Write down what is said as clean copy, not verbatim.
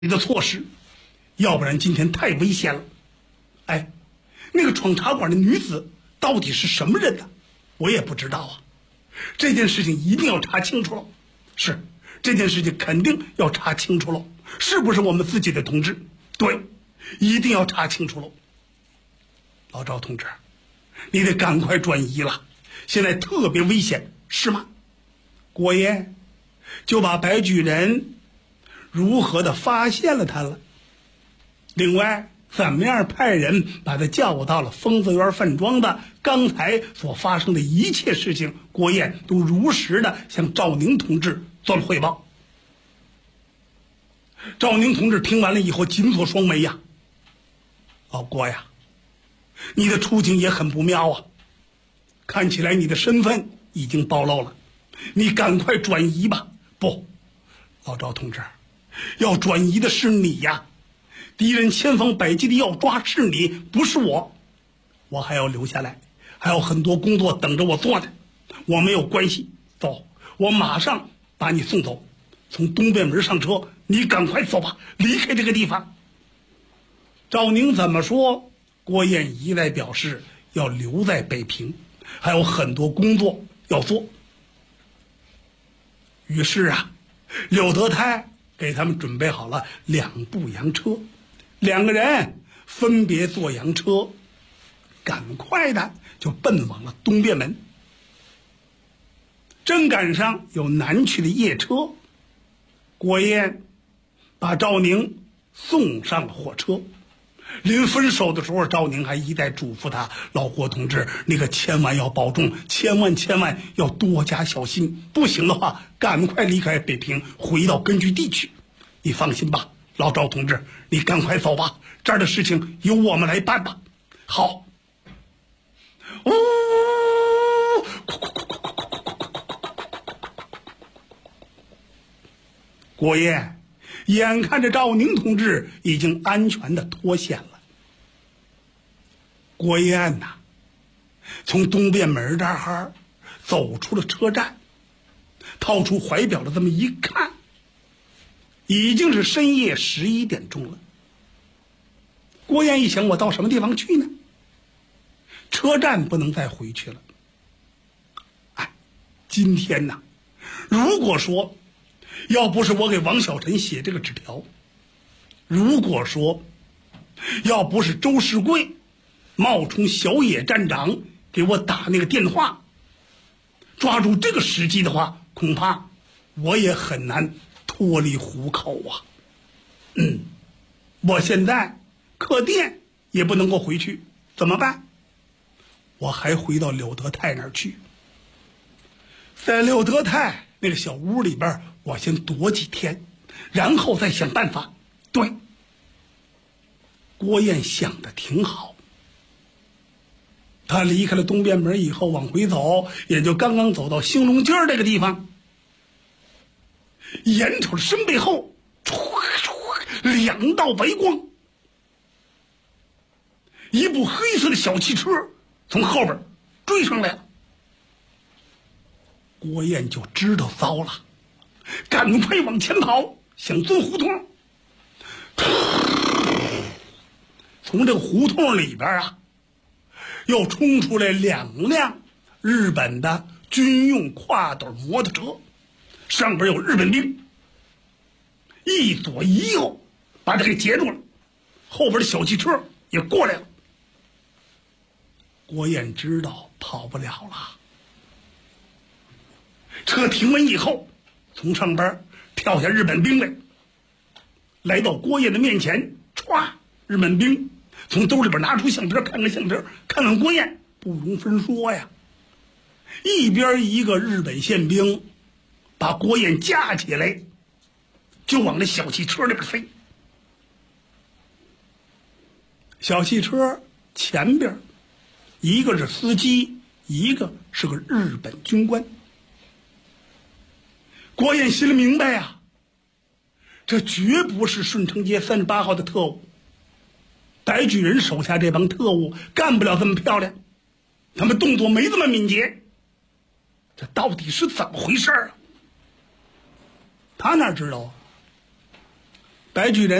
的措施，要不然今天太危险了。哎，那个闯茶馆的女子到底是什么人呢？我也不知道啊。这件事情一定要查清楚了。是，这件事情肯定要查清楚了，是不是我们自己的同志？对，一定要查清楚了。老赵同志，你得赶快转移了，现在特别危险，是吗？郭燕就把白举人如何的发现了他了，另外怎么样派人把他叫到了丰泽园饭庄的刚才所发生的一切事情，郭燕都如实的向赵宁同志做了汇报。赵宁同志听完了以后紧锁双眉呀，老郭呀，你的处境也很不妙啊，看起来你的身份已经暴露了，你赶快转移吧。不，老赵同志，要转移的是你呀，敌人千方百计的要抓是你，不是我。我还要留下来，还有很多工作等着我做呢。我没有关系，走，我马上把你送走，从东便门上车，你赶快走吧，离开这个地方。赵宁怎么说，郭燕一再表示要留在北平，还有很多工作要做。于是啊，柳德泰给他们准备好了2部洋车，2个人分别坐洋车，赶快的就奔往了东便门。正赶上有南去的夜车，郭燕把赵宁送上了火车。临分手的时候，赵宁还一再嘱咐他，老郭同志，你可千万要保重，千万要多加小心，不行的话赶快离开北平，回到根据地去。你放心吧，老赵同志，你赶快走吧，这儿的事情由我们来办吧。好。郭燕眼看着赵宁同志已经安全的脱险了，郭燕呐，从东便门这儿走出了车站，掏出怀表的这么一看，已经是深夜11点钟了。郭燕一想，我到什么地方去呢？车站不能再回去了。哎，今天呐，如果说要不是我给王小晨写这个纸条，如果说要不是周世贵冒充小野站长给我打那个电话，抓住这个时机的话，恐怕我也很难脱离虎口啊。我现在客店也不能够回去，怎么办？我还回到柳德泰那儿去，在柳德泰那个小屋里边，我先躲几天，然后再想办法。对，郭燕想的挺好。他离开了东便门以后往回走，也就刚刚走到兴隆街这个地方，眼瞅着身背后2道白光，一部黑色的小汽车从后边追上来了。郭燕就知道糟了，赶快往前跑，想钻胡同。从这个胡同里边啊，又冲出来2辆日本的军用跨斗摩托车，上边有日本兵，一左一右把他给截住了，后边的小汽车也过来了。郭燕知道跑不了了，车停稳以后，从上边跳下日本兵来，来到郭燕的面前，歘，日本兵从兜里边拿出相片，看看相片，看看郭燕，不容分说呀。一边一个日本宪兵把郭燕架起来，就往那小汽车里边飞。小汽车前边一个是司机，一个是个日本军官。郭燕心里明白呀，这绝不是顺城街38号的特务，白举人手下这帮特务干不了这么漂亮，他们动作没这么敏捷，这到底是怎么回事啊？他哪知道啊？ 白巨人